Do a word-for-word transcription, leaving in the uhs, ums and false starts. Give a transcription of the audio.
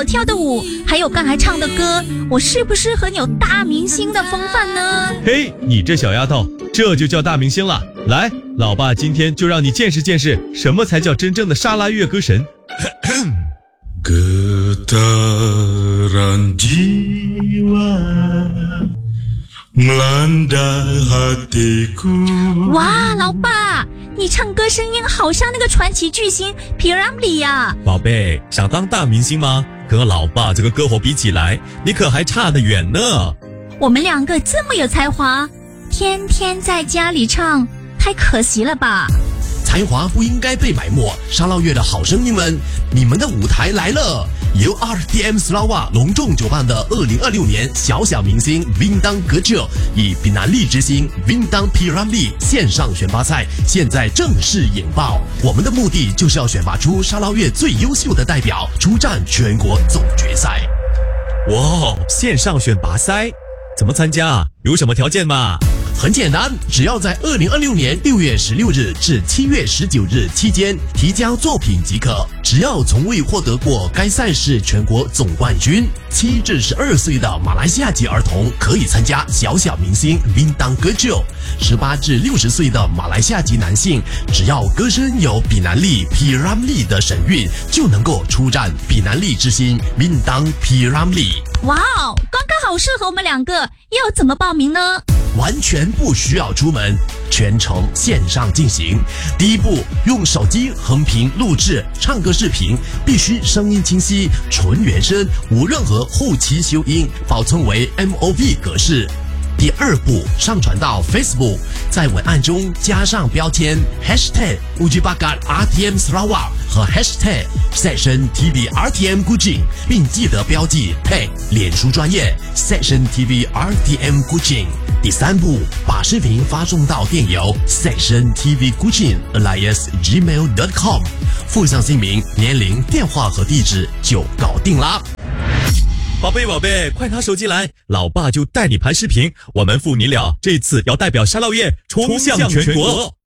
跳的舞，还有刚才唱的歌，我是不是很有大明星的风范呢？ 嘿，你这小丫头，这就叫大明星了。来，老爸今天就让你见识见识，什么才叫真正的沙拉越歌神。 Getaran jiwa melanda hatiku。 哇，老爸，你唱歌声音好像那个传奇巨星 P. Ramlee 呀！ 宝贝，想当大明星吗？和老爸这个歌喉比起来，你可还差得远呢。 我们两个这么有才华，天天在家里唱，太可惜了吧？ 才华不应该被埋没，沙捞越的好声音们，你们的舞台来了！由 R T M Sarawak 隆重主办的二零二六年小小明星 Bintang Kecil 以比南利之星 Bintang P. Ramlee 线上选拔赛现在正式引爆。我们的目的就是要选拔出沙捞越最优秀的代表，出战全国总决赛。 哇，线上选拔赛怎么参加？有什么条件吗？ 很简单，只要在二零二六年六月十六日至七月十九日期间提交作品即可。只要从未获得过该赛事全国总冠军，七至十二岁的马来西亚籍儿童可以参加小小明星 Bintang Kecil。十八至六十岁的马来西亚籍男性，只要歌声有比南利 P. Ramlee 的神韵，就能够出战比南利之星 Bintang P. Ramlee。 哇哦，刚刚好适合我们两个，要怎么报名呢？ 完全不需要出门，全程线上进行。第一步，用手机横屏录制唱歌视频，必须声音清晰，纯原声，无任何后期修音，保存为 M O V 格式。第二步，上传到 Facebook， 在文案中加上标签 Hashtag Uji Bakat R T M Sarawak 和 Hashtag Section T V R T M Kuching， 并记得标记 Tag 脸书专业 Section T V R T M Kuching。第三步，把视频发送到电邮 section t v kuching alias gmail dot com， 附上姓名、年龄、电话和地址就搞定啦。 宝贝宝贝，快拿手机来，老爸就带你拍视频，我们父女俩这次要代表沙捞越冲向全国。